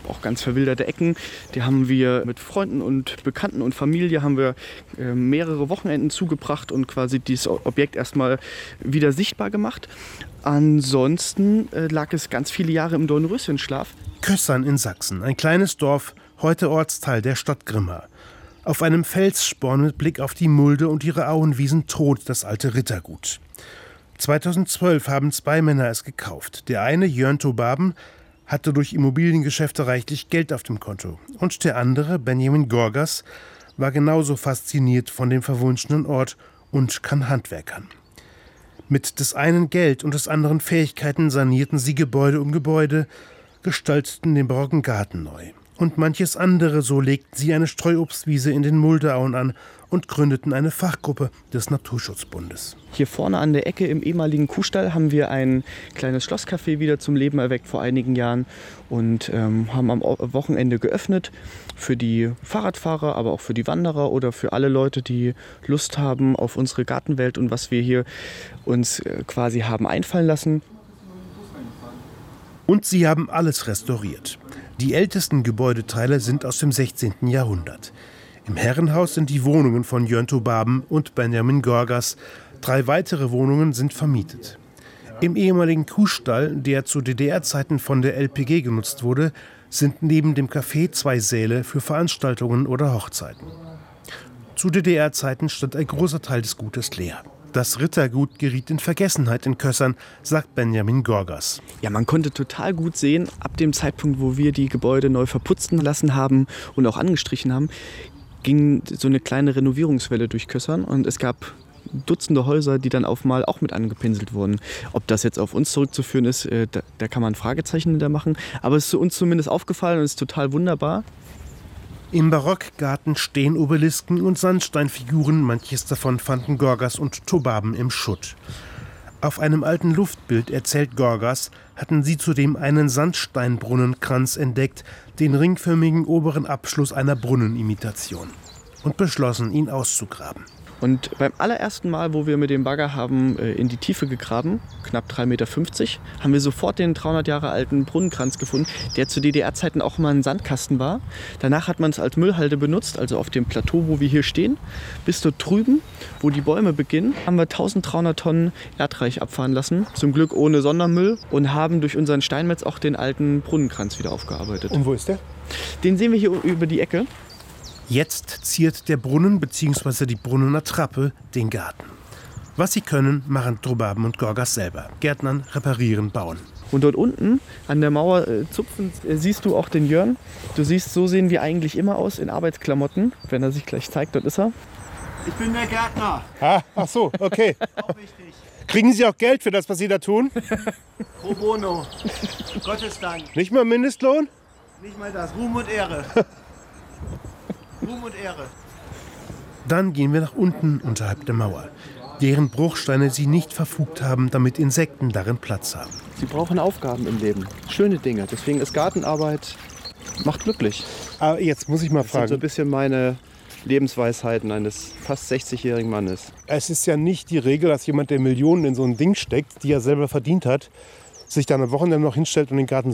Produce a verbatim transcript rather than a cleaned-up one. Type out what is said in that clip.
gab auch ganz verwilderte Ecken. Die haben wir mit Freunden und Bekannten und Familie haben wir äh, mehrere Wochenenden zugebracht und quasi dieses Objekt erstmal wieder sichtbar gemacht. Ansonsten äh, lag es ganz viele Jahre im Dornröschenschlaf. Kössern in Sachsen, ein kleines Dorf, heute Ortsteil der Stadt Grimma. Auf einem Felssporn mit Blick auf die Mulde und ihre Auenwiesen tot das alte Rittergut. zweitausendzwölf haben zwei Männer es gekauft. Der eine, Jörn Tobaben, hatte durch Immobiliengeschäfte reichlich Geld auf dem Konto. Und der andere, Benjamin Gorgas, war genauso fasziniert von dem verwunschenen Ort und kann Handwerkern. Mit des einen Geld und des anderen Fähigkeiten sanierten sie Gebäude um Gebäude, gestalteten den barocken Garten neu. Und manches andere, so legten sie eine Streuobstwiese in den Muldeauen an und gründeten eine Fachgruppe des Naturschutzbundes. Hier vorne an der Ecke im ehemaligen Kuhstall haben wir ein kleines Schlosscafé wieder zum Leben erweckt vor einigen Jahren und ähm, haben am Wochenende geöffnet für die Fahrradfahrer, aber auch für die Wanderer oder für alle Leute, die Lust haben auf unsere Gartenwelt und was wir hier uns äh, quasi haben einfallen lassen. Und sie haben alles restauriert. Die ältesten Gebäudeteile sind aus dem sechzehnten Jahrhundert. Im Herrenhaus sind die Wohnungen von Jörn Tobaben und Benjamin Gorgas. Drei weitere Wohnungen sind vermietet. Im ehemaligen Kuhstall, der zu D D R-Zeiten von der L P G genutzt wurde, sind neben dem Café zwei Säle für Veranstaltungen oder Hochzeiten. Zu D D R-Zeiten stand ein großer Teil des Gutes leer. Das Rittergut geriet in Vergessenheit in Kössern, sagt Benjamin Gorgas. Ja, man konnte total gut sehen, ab dem Zeitpunkt, wo wir die Gebäude neu verputzen lassen haben und auch angestrichen haben, ging so eine kleine Renovierungswelle durch Kössern und es gab Dutzende Häuser, die dann auf mal auch mit angepinselt wurden. Ob das jetzt auf uns zurückzuführen ist, äh, da, da kann man Fragezeichen hinter machen, aber es ist uns zumindest aufgefallen und ist total wunderbar. Im Barockgarten stehen Obelisken und Sandsteinfiguren, manches davon fanden Gorgas und Tobaben im Schutt. Auf einem alten Luftbild, erzählt Gorgas, hatten sie zudem einen Sandsteinbrunnenkranz entdeckt, den ringförmigen oberen Abschluss einer Brunnenimitation, und beschlossen, ihn auszugraben. Und beim allerersten Mal, wo wir mit dem Bagger haben äh, in die Tiefe gegraben, knapp drei Meter fünfzig, haben wir sofort den dreihundert Jahre alten Brunnenkranz gefunden, der zu D D R-Zeiten auch mal ein Sandkasten war. Danach hat man es als Müllhalde benutzt, also auf dem Plateau, wo wir hier stehen. Bis dort drüben, wo die Bäume beginnen, haben wir eintausenddreihundert Tonnen Erdreich abfahren lassen, zum Glück ohne Sondermüll, und haben durch unseren Steinmetz auch den alten Brunnenkranz wieder aufgearbeitet. Und wo ist der? Den sehen wir hier über die Ecke. Jetzt ziert der Brunnen bzw. die Brunnener Trappe den Garten. Was sie können, machen Tobaben und Gorgas selber. Gärtnern, reparieren, bauen. Und dort unten an der Mauer äh, zupfen äh, siehst du auch den Jörn. Du siehst, so sehen wir eigentlich immer aus in Arbeitsklamotten. Wenn er sich gleich zeigt, dort ist er. Ich bin der Gärtner. Ah, ach so, okay. Auch wichtig. Kriegen Sie auch Geld für das, was Sie da tun? Pro bono. Gottes Dank. Nicht mal Mindestlohn? Nicht mal das. Ruhm und Ehre. Ruhm und Ehre. Dann gehen wir nach unten unterhalb der Mauer, deren Bruchsteine sie nicht verfugt haben, damit Insekten darin Platz haben. Sie brauchen Aufgaben im Leben, schöne Dinge. Deswegen ist Gartenarbeit, macht glücklich. Aber jetzt muss ich mal Das sind so ein fragen, bisschen meine Lebensweisheiten eines fast sechzigjährigen Mannes. es ist ja nicht die Regel, dass jemand, der Millionen in so ein Ding steckt, die er selber verdient hat, sich dann am Wochenende noch hinstellt und den Garten